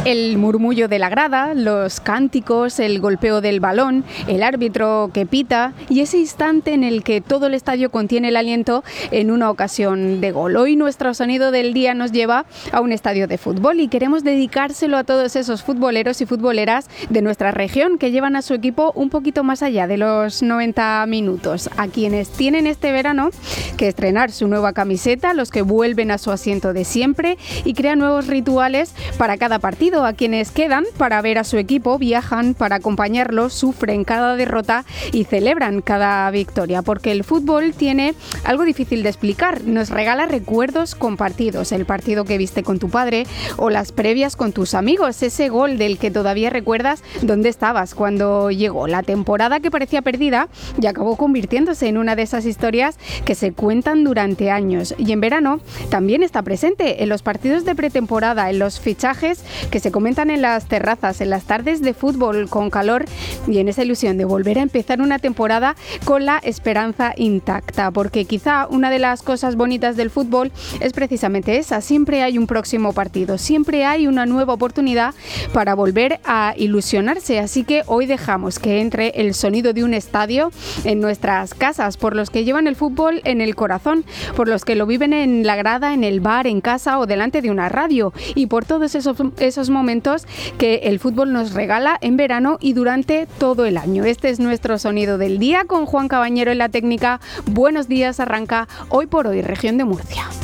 El murmullo de la grada, los cánticos, el golpeo del balón, el árbitro que pita y ese instante en el que todo el estadio contiene el aliento en una ocasión de gol. Hoy nuestro sonido del día nos lleva a un estadio de fútbol y queremos dedicárselo a todos esos futboleros y futboleras de nuestra región que llevan a su equipo un poquito más allá de los 90 minutos. A quienes tienen este verano que estrenar su nueva camiseta, los que vuelven a su asiento de siempre y crean nuevos rituales para cada partido. A quienes quedan para ver a su equipo, viajan para acompañarlo, sufren cada derrota y celebran cada victoria, porque el fútbol tiene algo difícil de explicar. Nos regala recuerdos compartidos, el partido que viste con tu padre o las previas con tus amigos, ese gol del que todavía recuerdas dónde estabas cuando llegó, la temporada que parecía perdida y acabó convirtiéndose en una de esas historias que se cuentan durante años. Y en verano también está presente en los partidos de pretemporada, en los fichajes que se comentan en las terrazas, en las tardes de fútbol con calor y en esa ilusión de volver a empezar una temporada con la esperanza intacta, porque quizá una de las cosas bonitas del fútbol es precisamente esa: siempre hay un próximo partido, siempre hay una nueva oportunidad para volver a ilusionarse, así que hoy dejamos que entre el sonido de un estadio en nuestras casas, por los que llevan el fútbol en el corazón, por los que lo viven en la grada, en el bar, en casa o delante de una radio, y por todos esos momentos que el fútbol nos regala en verano y durante todo el año. Este es nuestro sonido del día con Juan Cabañero en la técnica. Buenos días, arranca Hoy por Hoy, Región de Murcia.